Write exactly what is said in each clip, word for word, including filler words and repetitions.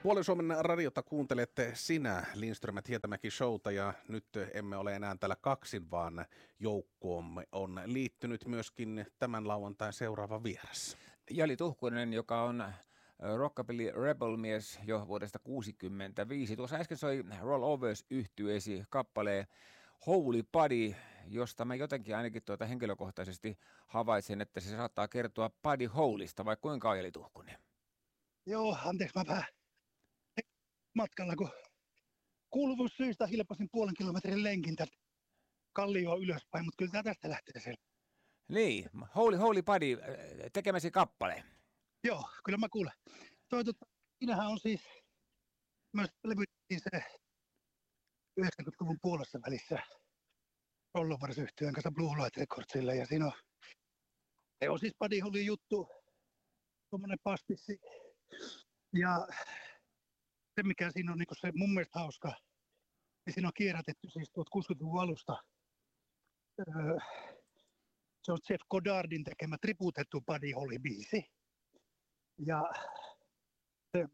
Puolen Suomen radiota kuuntelette sinä, Lindström ja Hietamäki showta, ja nyt emme ole enää täällä kaksin, vaan joukkoomme on liittynyt myöskin tämän lauantain seuraava vieras. Jali Tuhkunen, joka on Rockabilly Rebel-mies jo vuodesta kuusikymmentäviisi. Tuossa äsken soi Roll Overs -yhtyeesi kappaleen Holy Buddy, josta mä jotenkin ainakin tuota henkilökohtaisesti havaitsen, että se saattaa kertoa Buddy Holista, vai kuinka on, Jali Tuhkunen? Joo, anteeksi, mä vähän matkalla, kun kuuluvuussyistä hilpasin puolen kilometrin lenkin täältä kallioon ylöspäin, mutta kyllä tää tästä lähtee sen. Niin, Holy, Holy Buddy, tekemäsi kappale. Joo, kyllä mä kuulen. Toi, tota, siinähän on siis, myös levyttiin se yhdeksänkymmentäluvun puolessa välissä Roll Overs-yhtyeen kanssa Blue Light Recordsille, ja siinä on, se on siis Buddy Holly juttu, tuommoinen pastissi, ja se mikä siinä on niin se mun mielestä hauska, niin siinä on kierrätetty siis kuusikymmentäluvun alusta, öö, se on Jeff Goddardin tekemä tributettu Buddy Holly-biisi, ja se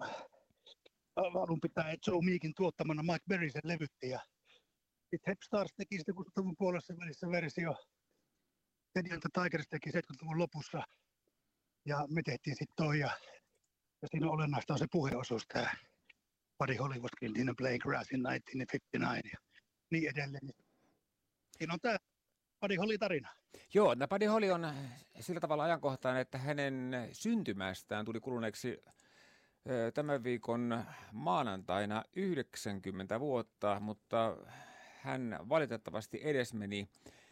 alun pitää Joe Meekin tuottamana Mike Berry sen levytti, ja sitten Hepstars teki sitten kuusikymmentäluvun puolessa välissä versio, Teddy and the Tigers teki seitsemänkymmentäluvun lopussa, ja me tehtiin sitten toi, ja, ja siinä on olennaista on se puheosuus, tämä Buddy Holly was killed in a plane crash in nineteen fifty-nine, ja niin edelleen. Siinä on tämä Buddy Holly-tarina. Joo, no Buddy Holly on sillä tavalla ajankohtainen, että hänen syntymästään tuli kuluneeksi tämän viikon maanantaina yhdeksänkymmentä vuotta, mutta hän valitettavasti edesmeni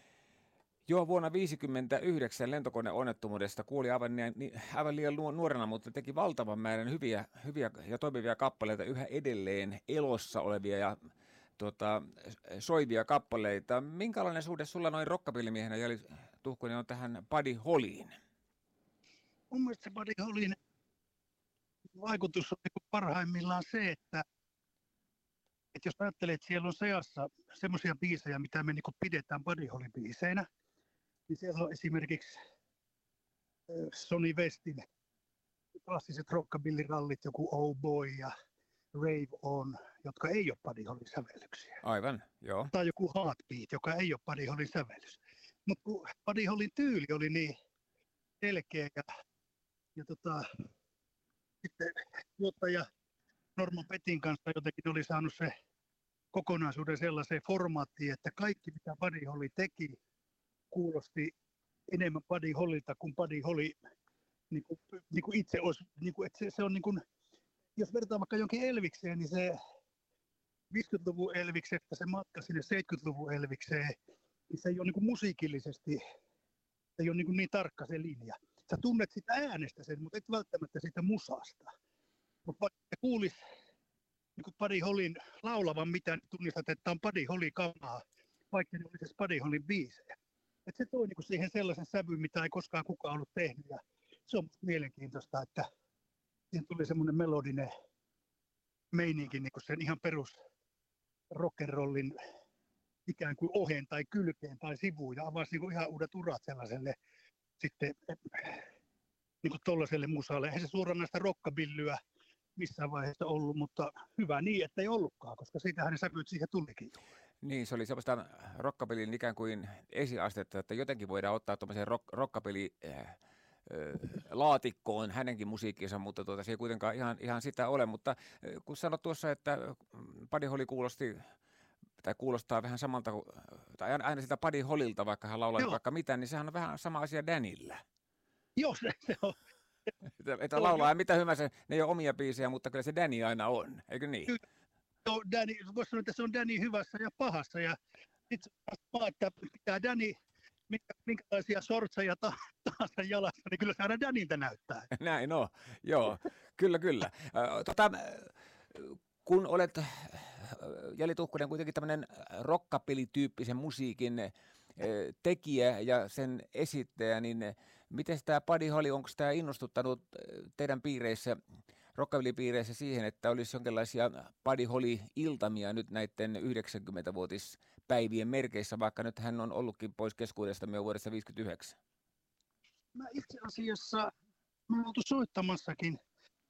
jo vuonna tuhatyhdeksänsataaviisikymmentäyhdeksän lentokoneonnettomuudesta, kuoli aivan, aivan liian nuorena, mutta teki valtavan määrän hyviä, hyviä ja toimivia kappaleita, yhä edelleen elossa olevia ja tota, soivia kappaleita. Minkälainen suhde sulla noin rockabilly-miehenä, Jali Tuhkunen, on tähän Buddy Hollyin? Mun mielestä se Buddy Hollyin vaikutus on parhaimmillaan se, että, että jos ajattelee, että siellä on seassa semmoisia biisejä, mitä me niin pidetään Buddy Holly-biiseinä, niin siellä on esimerkiksi Sonny Westin klassiset rockabilly-rallit, joku Oh Boy ja Rave On, jotka ei ole Buddy Holly-sävellyksiä. Aivan, joo. Tai joku Heartbeat, joka ei ole Buddy Holly-sävellys. Mutta kun Buddy Hollyn tyyli oli niin selkeä ja, ja tota, sitten tuottaja Norman Pettin kanssa jotenkin oli saanut se kokonaisuuden sellaiseen formaattiin, että kaikki mitä Buddy Holly teki kuulosti enemmän Buddy Hollylta kuin Buddy Holly niin kuin, niin kuin itse olisi. Niin kuin, että se, se on niin kuin, jos vertaa vaikka jonkin Elvikseen, niin se viisikymmentäluvun Elviksestä se matka sinne seitsemänkymmentäluvun Elvikseen, niin se ei ole niin kuin musiikillisesti, se ei ole niin, kuin niin tarkka se linja. Sä tunnet sitä äänestä sen, mutta et välttämättä siitä musasta. Mutta vaikka kuulisi niin Buddy Hollyn laulavan mitään, niin tunnistat, että on Buddy Holly kamaa, vaikka ne olisi Buddy Hollyn biisejä. Et se toi niin siihen sellaisen sävyn, mitä ei koskaan kukaan ollut tehnyt. Ja se on mielenkiintoista, että siinä tuli semmoinen melodinen meininki niin sen ihan perus rock'n'rollin ikään kuin oheen tai kylkeen tai sivuun ja avasi niin ihan uudet urat sellaiselle sitten niin kuin tollaiselle musalle. Eihän se suoranaista rockabillyä missään vaiheessa ollut, mutta hyvä niin, että ei ollutkaan, koska siitähän ne sävyt siihen tulikin. Niin, se oli sellaista rockabillyn ikään kuin esiastetta, että jotenkin voidaan ottaa tuommoisen rock, rockabilly äh, laatikkoon hänenkin musiikkinsa, mutta tuota, se ei kuitenkaan ihan, ihan sitä ole. Mutta kun sanoit tuossa, että Buddy Holly kuulosti, tai kuulostaa vähän samalta, tai aina sitä Buddy Hollylta, vaikka hän laulaa vaikka mitään, niin sehän on vähän sama asia Dannyllä. Joo, se, se on. Että, että laulaa mitä hyvänsä, ne ei ole omia biisejä, mutta kyllä se Danny aina on, eikö niin? Joo, Danny, voisi sanoa, että se on Danny hyvässä ja pahassa, ja itse asiassa, että pitää Danny minkälaisia sortseja tahansa jalassa, niin kyllä se aina Danilta näyttää. Näin on, joo, kyllä, kyllä. Tota, kun olet, Jali Tuhkunen, kuitenkin tämmöinen rockabilly-tyyppisen musiikin tekijä ja sen esittäjä, niin miten tämä Buddy Holly, onko tämä innostuttanut teidän piireissä, rockabilly-piireissä siihen, että olisi jonkinlaisia Buddy Holly-iltamia nyt näiden yhdeksänkymmentävuotispäivien merkeissä, vaikka nyt hän on ollutkin pois keskuudesta jo vuodesta tuhatyhdeksänsataaviisikymmentäyhdeksän? Mä itse asiassa, mä oon oltu soittamassakin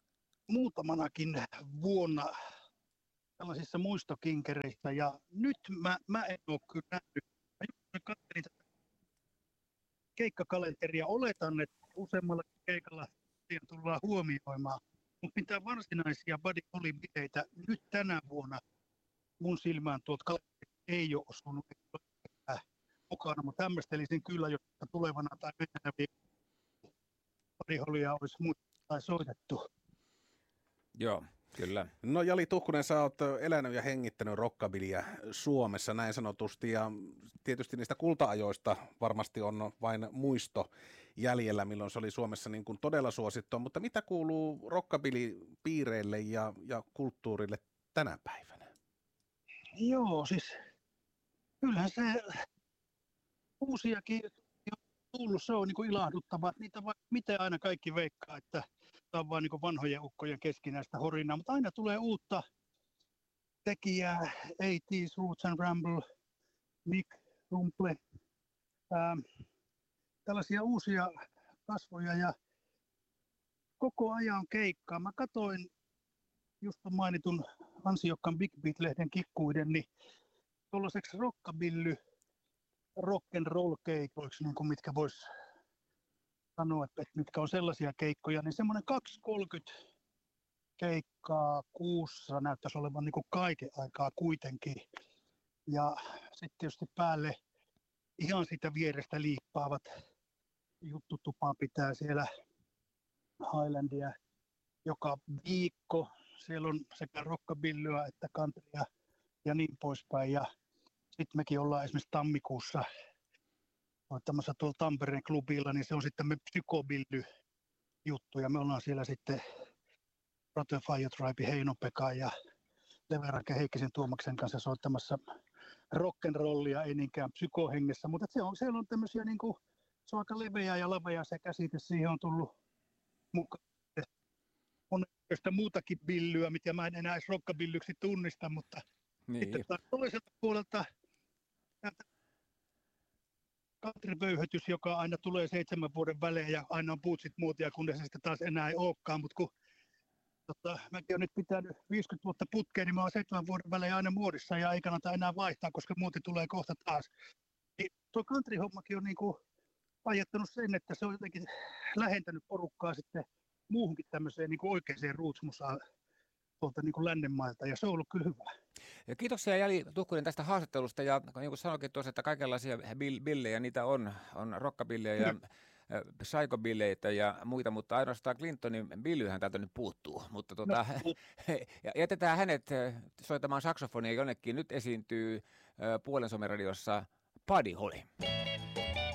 muutamanakin vuonna tällaisissa muistokinkereissä, ja nyt mä, mä en ole kyllä nähnyt. Mä just katselin tätä keikkakalenteria, oletan, että useammalla keikalla siihen tullaan huomioimaan, mutta mitään varsinaisia Buddy Holly-bileitä nyt tänä vuonna mun silmään tuolta kalenterista ei ole osunut mukana, mutta hämmästelisin kyllä, jos tulevana tai mennä viikolla Buddy Hollya olisi muuta tai soitettu. Joo, kyllä. No Jali Tuhkunen, sä oot elänyt ja hengittänyt rockabillyä Suomessa näin sanotusti, ja tietysti niistä kulta-ajoista varmasti on vain muisto jäljellä, milloin se oli Suomessa niin kuin todella suosittua, mutta mitä kuuluu rockabilly-piireille ja, ja kulttuurille tänä päivänä? Joo, siis kyllähän se uusiakin on tullut, se on niin kuin ilahduttavaa. Niitä vai miten aina kaikki veikkaa, että tämä on vain niin kuin vanhojen ukkojen keskinäistä horinaa, mutta aina tulee uutta tekijää, eighties, Roots and Ramble, Mick Rumple, ähm, tällaisia uusia kasvoja ja koko ajan keikkaa. Mä katoin just mainitun ansiokkaan Big Beat-lehden kikkuiden, niin tuollaiseksi rockabilly, rock'n'roll keikoiksi, niin kuin mitkä vois sanoa, että mitkä on sellaisia keikkoja, niin semmoinen kaksikymmentä kolmekymmentä keikkaa kuussa näyttäisi olevan niin kuin kaiken aikaa kuitenkin. Ja sitten tietysti päälle ihan sitä vierestä liippaavat juttutupaa pitää siellä Highlandia joka viikko. Siellä on sekä rockabillyä että countrya ja niin poispäin. Ja sitten mekin ollaan esimerkiksi tammikuussa tämmöisessä tuolla Tampereen klubilla, niin se on sitten me psykobilly juttu. Ja me ollaan siellä sitten Rotten Fire Tribe, Heino-Pekka ja Leverake Heikkisen Tuomaksen kanssa soittamassa rock'n'rollia, ei niinkään psykohengessä. Mutta se on, siellä on tämmöisiä, niin kuin, se on aika leveä ja lavea se käsite, siihen on tullut mukaan. On sitä muutakin billyä, mitä mä en enää edes rockabillyksi tunnista, mutta niin. Sitten taas toiselta puolelta countrypöyhötys, joka aina tulee seitsemän vuoden välein ja aina on puutsit muotia, kunnes se sitten taas enää ei olekaan, mutta kun tota, mäkin olen nyt pitänyt viisikymmentä vuotta putkeen, niin mä oon seitsemän vuoden välein aina muodissa ja ei kannata enää vaihtaa, koska muoti tulee kohta taas. Niin tuo country-hommakin on niin kuin ajattanut sen, että se on jotenkin lähentänyt porukkaa sitten muuhunkin tämmöiseen niin kuin oikeaan roots-musaan tuolta niin kuin lännenmailta, ja se on ollut kyllä hyvä. Ja kiitoksia Jali Tuhkunen tästä haastattelusta, ja niin kuin sanoikin tuossa, että kaikenlaisia billejä, niitä on, on rockabillejä ja mm. psykobilleitä ja muita, mutta ainoastaan Clintonin billyhän täältä nyt puuttuu, mutta tuota, no. jätetään hänet soittamaan saksofonia jonnekin. Nyt esiintyy Puolen Suomen radiossa Buddy Holly.